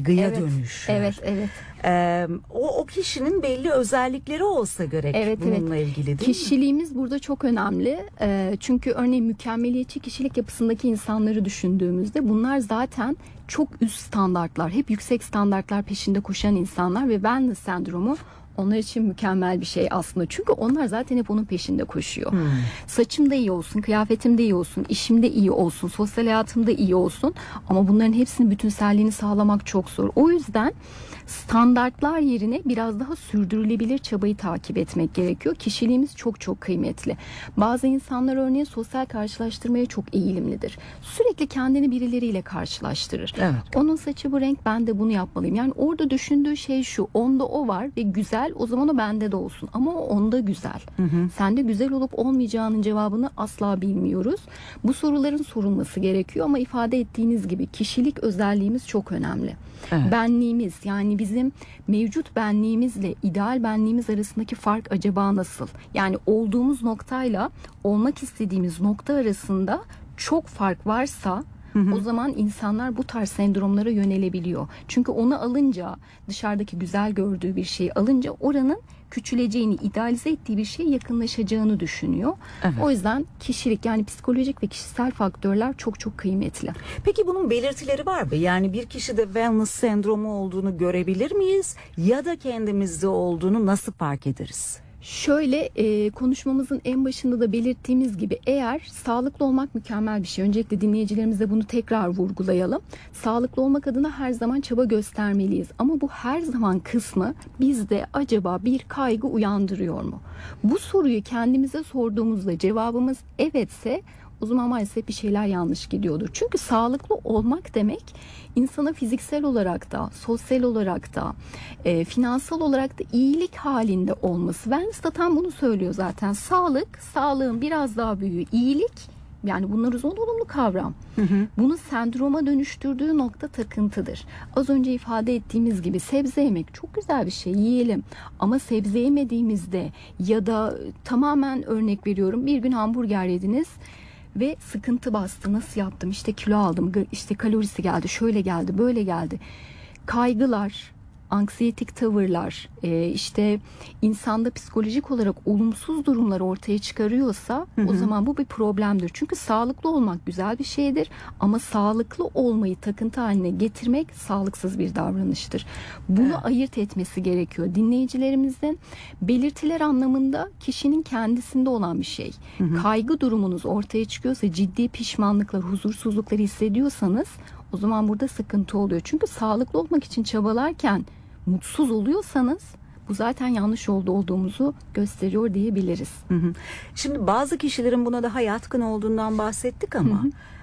kaygıya dönüşür. Evet, evet. O kişinin belli özellikleri olsa gerek bununla ilgili değil mi? Kişiliğimiz burada çok önemli. Çünkü örneğin mükemmeliyetçi kişilik yapısındaki insanları düşündüğümüzde bunlar zaten çok üst standartlar, hep yüksek standartlar peşinde koşan insanlar ve wellness sendromu onlar için mükemmel bir şey aslında. Çünkü onlar zaten hep onun peşinde koşuyor. Saçım da iyi olsun, kıyafetim de iyi olsun, işim de iyi olsun, sosyal hayatım da iyi olsun. Ama bunların hepsinin bütünselliğini sağlamak çok zor. O yüzden standartlar yerine biraz daha sürdürülebilir çabayı takip etmek gerekiyor. Kişiliğimiz çok çok kıymetli. Bazı insanlar örneğin sosyal karşılaştırmaya çok eğilimlidir. Sürekli kendini birileriyle karşılaştırır. Evet. Onun saçı bu renk, ben de bunu yapmalıyım. Yani orada düşündüğü şey şu: onda o var ve güzel, o zaman o bende de olsun. Ama o onda güzel. Sende güzel olup olmayacağının cevabını asla bilmiyoruz. Bu soruların sorulması gerekiyor ama ifade ettiğiniz gibi kişilik özelliğimiz çok önemli. Evet. Benliğimiz, yani bizim mevcut benliğimizle ideal benliğimiz arasındaki fark acaba nasıl? Yani olduğumuz noktayla olmak istediğimiz nokta arasında çok fark varsa o zaman insanlar bu tarz sendromlara yönelebiliyor. Çünkü onu alınca, dışarıdaki güzel gördüğü bir şeyi alınca oranın küçüleceğini, idealize ettiği bir şeye yakınlaşacağını düşünüyor. Evet. O yüzden kişilik, yani psikolojik ve kişisel faktörler çok çok kıymetli. Peki bunun belirtileri var mı? Yani bir kişide wellness sendromu olduğunu görebilir miyiz? Ya da kendimizde olduğunu nasıl fark ederiz? Şöyle, konuşmamızın en başında da belirttiğimiz gibi, eğer sağlıklı olmak mükemmel bir şey. Öncelikle dinleyicilerimize bunu tekrar vurgulayalım. Sağlıklı olmak adına her zaman çaba göstermeliyiz. Ama bu her zaman kısmı bizde acaba bir kaygı uyandırıyor mu? Bu soruyu kendimize sorduğumuzda cevabımız evetse, o zaman maalesef bir şeyler yanlış gidiyordur. Çünkü sağlıklı olmak demek insana fiziksel olarak da, sosyal olarak da, finansal olarak da iyilik halinde olması. Wellness da tam bunu söylüyor zaten. Sağlık, sağlığın biraz daha büyüğü iyilik. Yani bunlar olumlu kavram. Bunu sendroma dönüştürdüğü nokta takıntıdır. Az önce ifade ettiğimiz gibi sebze yemek çok güzel bir şey, yiyelim. Ama sebze yemediğimizde ya da tamamen örnek veriyorum, bir gün hamburger yediniz ve sıkıntı bastı. Nasıl yaptım? İşte kilo aldım. İşte kalorisi geldi. Şöyle geldi, böyle geldi. Kaygılar, anksiyetik tavırlar, işte insanda psikolojik olarak olumsuz durumlar ortaya çıkarıyorsa o zaman bu bir problemdir. Çünkü sağlıklı olmak güzel bir şeydir ama sağlıklı olmayı takıntı haline getirmek sağlıksız bir davranıştır. Bunu ayırt etmesi gerekiyor. Dinleyicilerimizin belirtiler anlamında kişinin kendisinde olan bir şey. Kaygı durumunuz ortaya çıkıyorsa, ciddi pişmanlıklar, huzursuzlukları hissediyorsanız o zaman burada sıkıntı oluyor. Çünkü sağlıklı olmak için çabalarken mutsuz oluyorsanız bu zaten yanlış yolda olduğumuzu gösteriyor diyebiliriz. Şimdi bazı kişilerin buna daha yatkın olduğundan bahsettik ama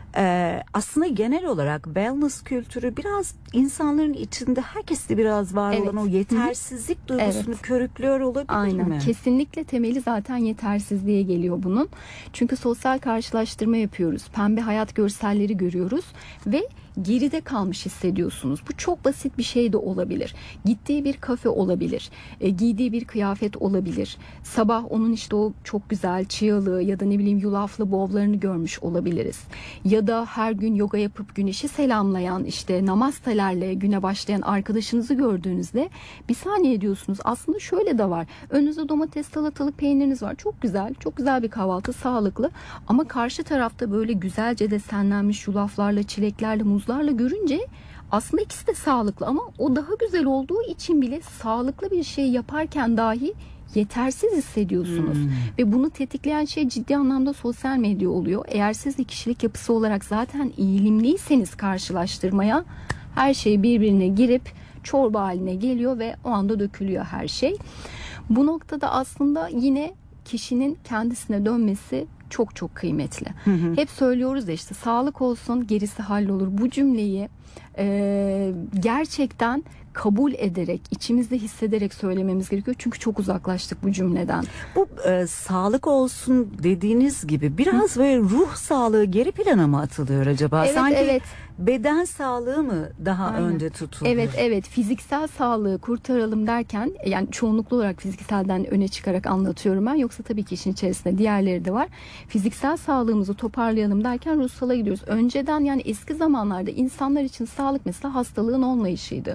aslında genel olarak wellness kültürü biraz insanların içinde, herkeste biraz var olan o yetersizlik duygusunu körüklüyor olabilir mi? Kesinlikle temeli zaten yetersizliğe geliyor bunun. Çünkü sosyal karşılaştırma yapıyoruz. Pembe hayat görselleri görüyoruz ve geride kalmış hissediyorsunuz. Bu çok basit bir şey de olabilir. Gittiği bir kafe olabilir. Giydiği bir kıyafet olabilir. Sabah onun işte o çok güzel çıyalı ya da ne bileyim yulaflı bovlarını görmüş olabiliriz. Ya da her gün yoga yapıp güneşi selamlayan, işte namastelerle güne başlayan arkadaşınızı gördüğünüzde bir saniye diyorsunuz. Aslında şöyle de var. Önünüzde domates, salatalık, peyniriniz var. Çok güzel. Çok güzel bir kahvaltı, sağlıklı. Ama karşı tarafta böyle güzelce desenlenmiş yulaflarla, çileklerle, muzlarla görünce aslında ikisi de sağlıklı ama o daha güzel olduğu için bile sağlıklı bir şey yaparken dahi yetersiz hissediyorsunuz. Ve bunu tetikleyen şey ciddi anlamda sosyal medya oluyor. Eğer siz de kişilik yapısı olarak zaten eğilimliyseniz karşılaştırmaya, her şey birbirine girip çorba haline geliyor ve o anda dökülüyor her şey. Bu noktada aslında yine kişinin kendisine dönmesi çok çok kıymetli. Hep söylüyoruz ya, işte sağlık olsun gerisi hallolur. Bu cümleyi gerçekten kabul ederek, içimizde hissederek söylememiz gerekiyor. Çünkü çok uzaklaştık bu cümleden. Bu sağlık olsun dediğiniz gibi biraz böyle ruh sağlığı geri plana mı atılıyor acaba? Sanki beden sağlığı mı daha önde tutuluyor? Evet. Fiziksel sağlığı kurtaralım derken, yani çoğunluklu olarak fizikselden öne çıkarak anlatıyorum ben. Yoksa tabii ki işin içerisinde diğerleri de var. Fiziksel sağlığımızı toparlayalım derken ruhsala gidiyoruz. Önceden, yani eski zamanlarda insanlar için sağlık mesela hastalığın olmayışıydı.